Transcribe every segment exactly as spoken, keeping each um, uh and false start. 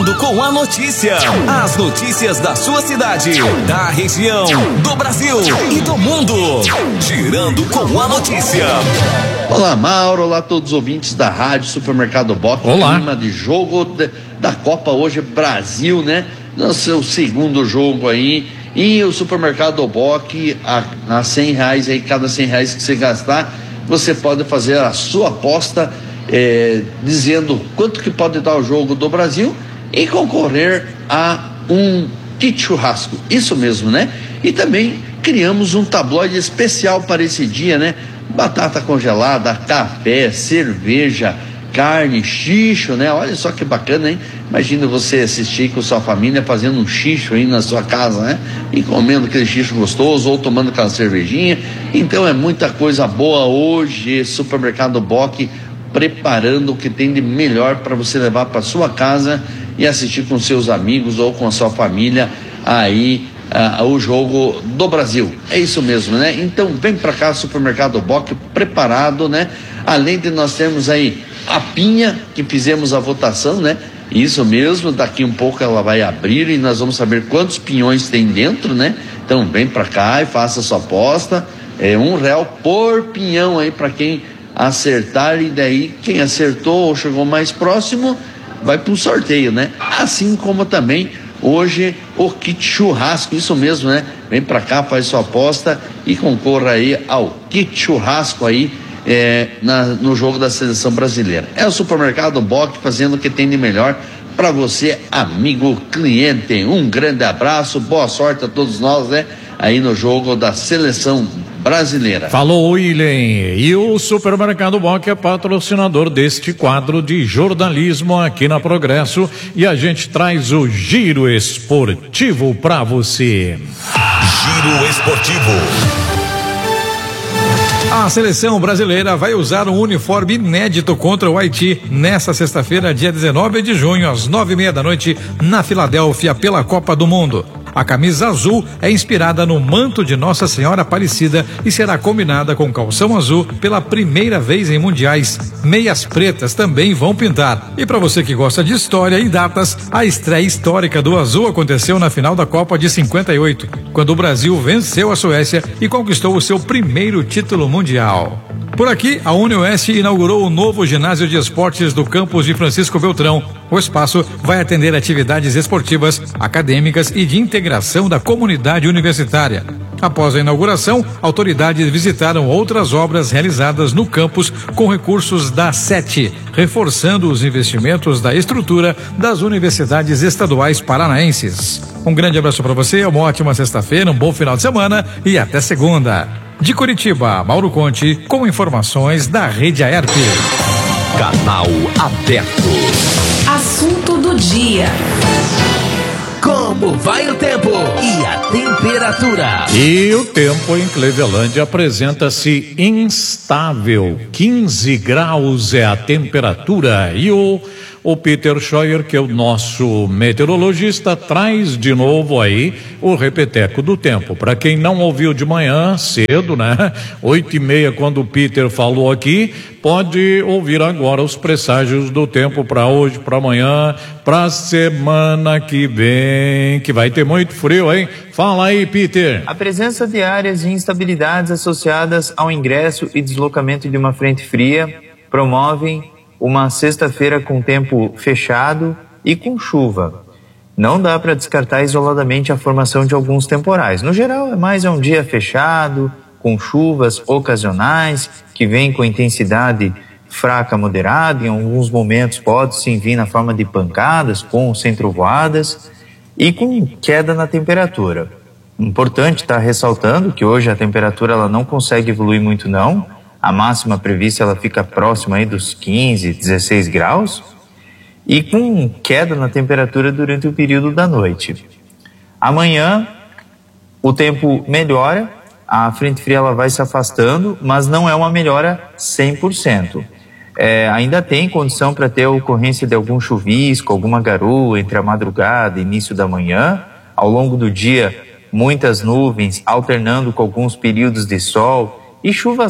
Com a notícia, as notícias da sua cidade, da região, do Brasil e do mundo. Girando com a notícia. Olá, Mauro, olá a todos os ouvintes da Rádio Supermercado Boc. Olá. Clima de jogo de, da Copa hoje, Brasil, né? No seu segundo jogo aí. E o Supermercado Boc, a, a cem reais aí, cada cem reais que você gastar, você pode fazer a sua aposta, é, dizendo quanto que pode dar o jogo do Brasil e concorrer a um kit churrasco, isso mesmo, né? E também criamos um tabloide especial para esse dia, né? Batata congelada, café, cerveja, carne, xixo, né? Olha só que bacana, hein? Imagina você assistir com sua família fazendo um xixo aí na sua casa, né? E comendo aquele xixo gostoso ou tomando aquela cervejinha. Então é muita coisa boa hoje, Supermercado Boc preparando o que tem de melhor para você levar para sua casa e assistir com seus amigos ou com a sua família aí uh, o jogo do Brasil. É isso mesmo, né? Então vem para cá, Supermercado Boc preparado, né? Além de nós termos aí a pinha que fizemos a votação, né? Isso mesmo, daqui um pouco ela vai abrir e nós vamos saber quantos pinhões tem dentro, né? Então vem para cá e faça sua aposta, é um real por pinhão aí para quem acertar, e daí quem acertou ou chegou mais próximo vai para o sorteio, né? Assim como também hoje o kit churrasco, isso mesmo, né? Vem para cá, faz sua aposta e concorra aí ao kit churrasco aí é, na, no jogo da seleção brasileira. É o Supermercado Boc fazendo o que tem de melhor para você, amigo cliente. Um grande abraço, boa sorte a todos nós, né? Aí no jogo da seleção brasileira. Falou, William. E o Supermercado Boc é patrocinador deste quadro de jornalismo aqui na Progresso, e a gente traz o Giro Esportivo para você. Giro Esportivo. A seleção brasileira vai usar um uniforme inédito contra o Haiti nesta sexta-feira, dia dezenove de junho, às nove e meia da noite, na Filadélfia, pela Copa do Mundo. A camisa azul é inspirada no manto de Nossa Senhora Aparecida e será combinada com calção azul pela primeira vez em mundiais. Meias pretas também vão pintar. E para você que gosta de história e datas, a estreia histórica do azul aconteceu na final da Copa de cinquenta e oito, quando o Brasil venceu a Suécia e conquistou o seu primeiro título mundial. Por aqui, a UniOeste inaugurou o novo ginásio de esportes do campus de Francisco Beltrão. O espaço vai atender atividades esportivas, acadêmicas e de integração da comunidade universitária. Após a inauguração, autoridades visitaram outras obras realizadas no campus com recursos da SETI, reforçando os investimentos da estrutura das universidades estaduais paranaenses. Um grande abraço para você, uma ótima sexta-feira, um bom final de semana e até segunda. De Curitiba, Mauro Conte, com informações da Rede Aerp. Canal aberto. Assunto do dia. Como vai o tempo e a temperatura? E o tempo em Clevelândia apresenta-se instável. quinze graus é a temperatura. E o, o Peter Scheuer, que é o nosso meteorologista, traz de novo aí o repeteco do tempo. Para quem não ouviu de manhã, cedo, né? Oito e meia, quando o Peter falou aqui, pode ouvir agora os presságios do tempo para hoje, para amanhã, para semana que vem, que vai ter muito frio, hein? Fala aí, Peter. A presença de áreas de instabilidades associadas ao ingresso e deslocamento de uma frente fria promovem uma sexta-feira com tempo fechado e com chuva. Não dá para descartar isoladamente a formação de alguns temporais. No geral, é mais um dia fechado, com chuvas ocasionais, que vêm com intensidade fraca moderada, em alguns momentos pode sim vir na forma de pancadas, com ou sem trovoadas, e com queda na temperatura. Importante estar ressaltando que hoje a temperatura ela não consegue evoluir muito não, a máxima prevista ela fica próxima aí dos quinze, dezesseis graus, e com queda na temperatura durante o período da noite. Amanhã o tempo melhora, a frente fria ela vai se afastando, mas não é uma melhora cem por cento. É, ainda tem condição para ter a ocorrência de algum chuvisco, alguma garoa entre a madrugada e início da manhã. Ao longo do dia, muitas nuvens, alternando com alguns períodos de sol e chuvas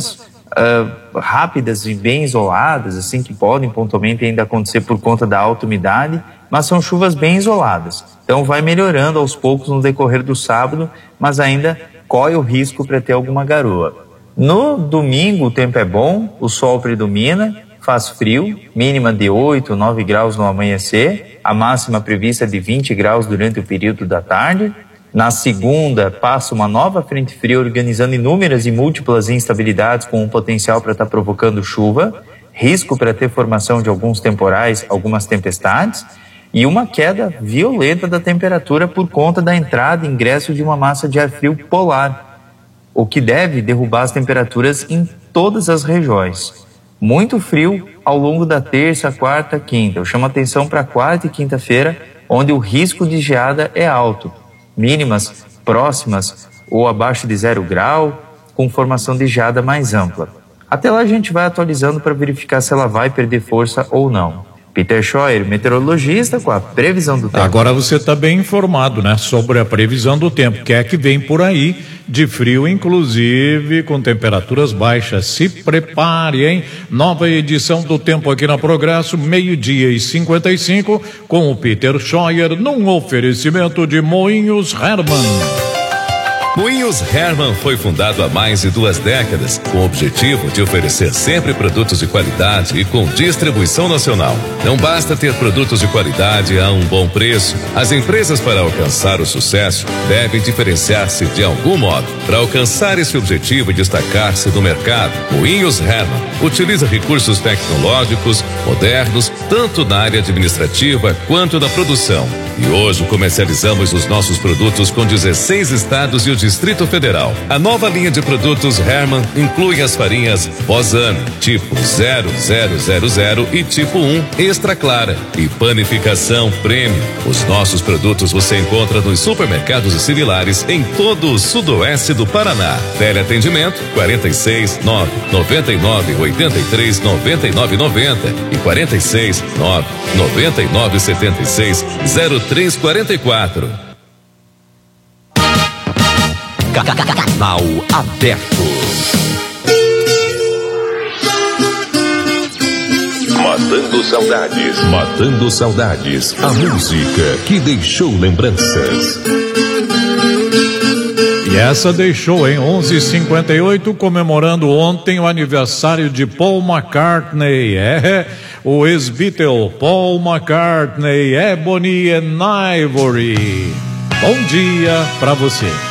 uh, rápidas e bem isoladas, assim, que podem pontualmente ainda acontecer por conta da alta umidade, mas são chuvas bem isoladas. Então vai melhorando aos poucos no decorrer do sábado, mas ainda corre o risco para ter alguma garoa. No domingo o tempo é bom, o sol predomina, faz frio, mínima de oito, nove graus no amanhecer, a máxima prevista de vinte graus durante o período da tarde. Na segunda, passa uma nova frente fria organizando inúmeras e múltiplas instabilidades com um potencial para estar provocando chuva, risco para ter formação de alguns temporais, algumas tempestades, e uma queda violenta da temperatura por conta da entrada e ingresso de uma massa de ar frio polar, o que deve derrubar as temperaturas em todas as regiões. Muito frio ao longo da terça, quarta, quinta. Eu chamo atenção para quarta e quinta-feira, onde o risco de geada é alto. Mínimas próximas ou abaixo de zero grau, com formação de geada mais ampla. Até lá a gente vai atualizando para verificar se ela vai perder força ou não. Peter Scheuer, meteorologista, com a previsão do tempo. Agora você está bem informado, né, sobre a previsão do tempo, que é que vem por aí de frio, inclusive com temperaturas baixas. Se prepare, hein? Nova edição do Tempo aqui na Progresso, meio-dia e cinquenta e cinco, com o Peter Scheuer, num oferecimento de Moinhos Hermann. Moinhos Hermann foi fundado há mais de duas décadas, com o objetivo de oferecer sempre produtos de qualidade e com distribuição nacional. Não basta ter produtos de qualidade a um bom preço. As empresas, para alcançar o sucesso, devem diferenciar-se de algum modo. Para alcançar esse objetivo e destacar-se no mercado, Moinhos Hermann utiliza recursos tecnológicos modernos, tanto na área administrativa quanto na produção. E hoje comercializamos os nossos produtos com dezesseis estados e o Distrito Federal. A nova linha de produtos Hermann inclui as farinhas Bozano, tipo zero zero zero zero e tipo um Extra Clara e panificação Premium. Os nossos produtos você encontra nos supermercados e similares em todo o sudoeste do Paraná. Teleatendimento quarenta e seis, nove, noventa e nove, oitenta e três, noventa e nove, noventa e quarenta e seis, nove, noventa e nove, setenta e seis, zero três quarenta e quatro. Canal aberto. Matando saudades. Matando saudades. A música que deixou lembranças. E essa deixou em onze e cinquenta e oito, comemorando ontem o aniversário de Paul McCartney. É, o ex-Beatle Paul McCartney, Ebony and Ivory. Bom dia pra você.